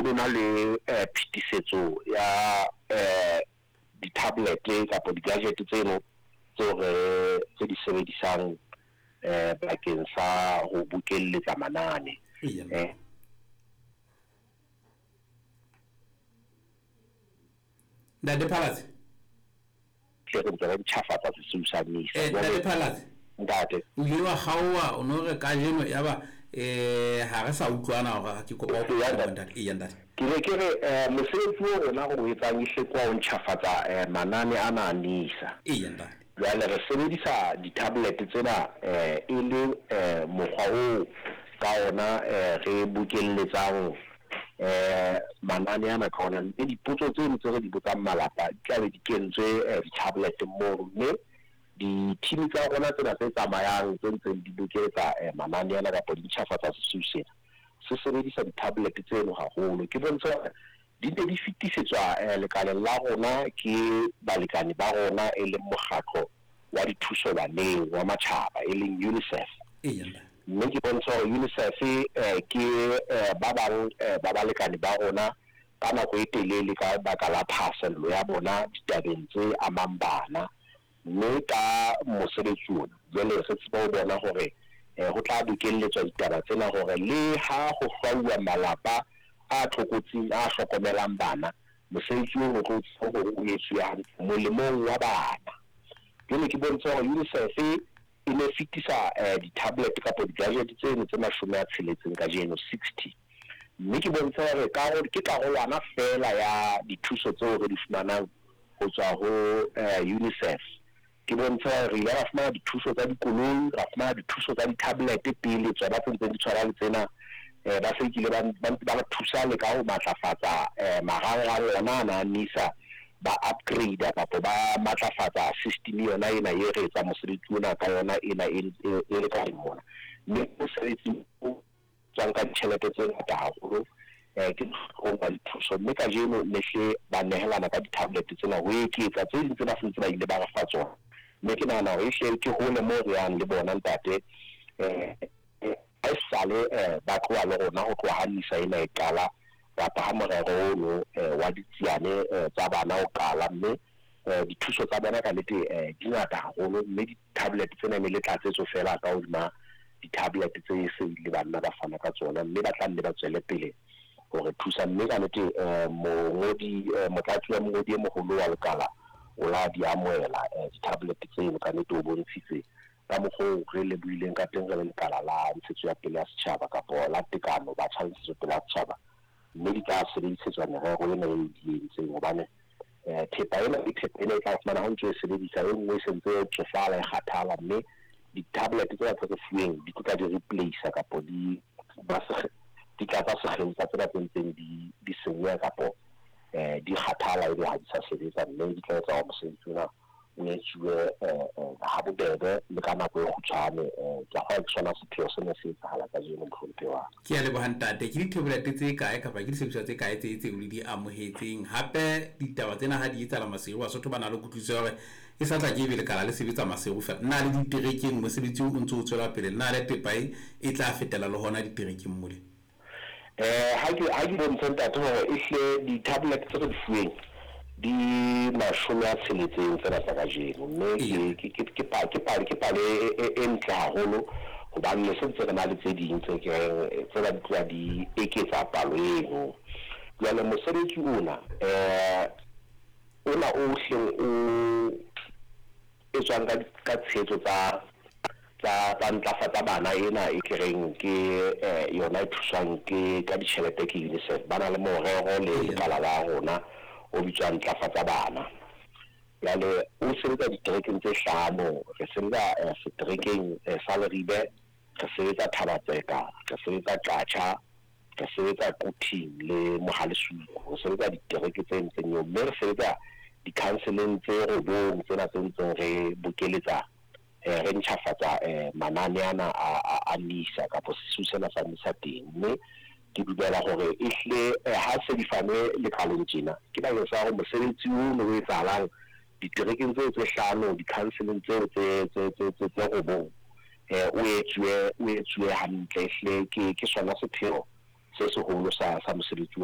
na le phetisetso ya di-tablet kapo di-gadget tseno tse di sebedisang bakeng sa ho bokelletsa manane. Ntate Phalatse ke re ntse re ntjhafatsa sesusamisa Ntate Phalatse ntate o ile wa kgaoha o no re ka jeno yaba ha re sa utlwana hore ke kopa o ntate ntate ke re mosebetsi o rona o etsang ile kwa o ntjhafatsa manane a manisa ntate jwale re sebedisa di-tablet tsena e le mokgwa o ka ona re bokelletsang manane ana ka ona mme dipotso tseno tse re di botsang malapa di tla be di kentswe di-tablet moo, mme di-team tsa rona tsena tse tsamayang tse ntseng di bokeletsa manane ana kapa di ntjhafatsa sesiu sena se sebedisa di-tablet tseno haholo. Ke bontsha hore di ne di fetisetswa lekaleng la rona ke balekane ba rona e leng mokgatlo wa dithuso baneng wa matjhaba e leng UNICEF. Mme ke bontsha hore UNICEF ke ba bang ba balekane ba rona ka nako e telele ka baka la phasello ya bona ditabeng tse amang bana, mme ka mosebetsi ona jwale re tseba ho bona hore ho tla bokelletswa ditaba tsena hore le ha ho hlwauwa malapa a tlhokotsing a hlokomelang bana mosebetsi o tlo tsho o etswe hantle molemong wa bana. Jwale ke bontsha hore UNICEF e ne fitisa di-tablet kapo di-gadget tseno tse 60 ka jeno 60, mme ke bontsha hore ke karolwana fela ya dithuso tseo re di fumanang ho tswa ho UNICEF. Ke bontsha re ile ra fumana dithuso tsa dikoloi, ra fumana dithuso tsa di-tablet pele tsona tse di tshwana le tsena ba se kile ba thusa le ka ho matlafatsa marangrang ona ana NISA ba upgrade kapo ba matlafatsa system yona ena e re etsa mosebetsi ona ka yona ena e le ka mona, mme mosebetsi o tswang ka ditjhelete tse ngata haholo ke ho ba dithuso. Mme ka jeno lehle ba nehelana ka di-tablet tsena ho eketsa tse ding tse ba sentse ba ile ba re fa tsona, mme ke nahana hore ehle ke hole mo re yang le bona ntate sale ba tloha le rona ho tloha NISA ena e qala kapa ha morero ono wa ditsiane tsa bana o qala, mme dithuso tsa bona ka nnete di ngata haholo, mme di-tablet tsena ne le tlatsetso fela ka hodima di-tablet tse se ile bana ba fana ka tsona, mme ba tla nne ba tswele pele hore thusa. Mme ka nnete motlatsi wa mongodi e moholo wa lekala o la di amohela di-tablet tseno ka nnete o bontshitse ka mokgwa re le buileng ka teng re le lekala la ntshetso ya pele ya setjhaba kapo la tekano ba tshwanetse pele ya setjhaba, mme di tla sebedisetswa merero ena e di entseng hobane thepa ena e tla fumana ha ntse e sebedisa e nngwe e sentse e tsofala e kgathala, mme di-tablet tse tse fuweng di tla di replace kapo di tla tsa sekgentsa tsena tse ntseng di senyeha kapo di kgathala e ha di sa sebetsa, mme di tla etsa hore mosebetsi ona o etsuwe ha bobebe le ka nako e kgutshwane. Ke a ke sona sepheo se ne se etsahala ka jeno mohlompe wa ke a leboha ntate. Ke di-tablet tse kae kapa ke disebediswa tse kae tse o le di amohetseng hape ditaba tsena ha di etsahala masego wa sotho ba na le kutlwisiso hore e sa tla ke be lekala le sebetsa masego fela nna le diterekeng mosebetsi o ntse o tswela pele nna le tepae e tla fetela le hona diterekeng mole ha ke bontsha ntate hore ehle di-tablet tse re di fuweng di 60 tsena tsa kajeno, mme ke pale e ntle haholo hobane se ntse re na le tse ding tse ba di tloha di eketsa palo eno. Jwale mosebetsi ona o hleng o etswang ka tshehetso tsa ntlafatsa bana ena e kereng ke yona e thuswang ke ka ditjhelete ke UNICEF. Ba na le morero le lekala la rona o bitswang ntlafatsa bana. Jwale o sebetsa diterekeng tse 5, re sebetsa seterekeng sa Leribe, re sebetsa Thabatseka, re sebetsa Qacha, re sebetsa Kuting le Mohalesupo, re sebetsa ditereke tse ntseng mme re sebetsa di-counselling tse 9 tsena tse ntseng re bokeletsa re ntjhafatsa manane ana a NISA kapo sesusu sena sa NISA teng. Mme ke dumela hore ehle ha se di fane lekaleng tjena ke ba sa hore mosebetsi o no etsahalang diterekeng tse 5 di-counselling tseo tse 9 o etswe hantle ehle ke sona sepheo se seholo sa mosebetsi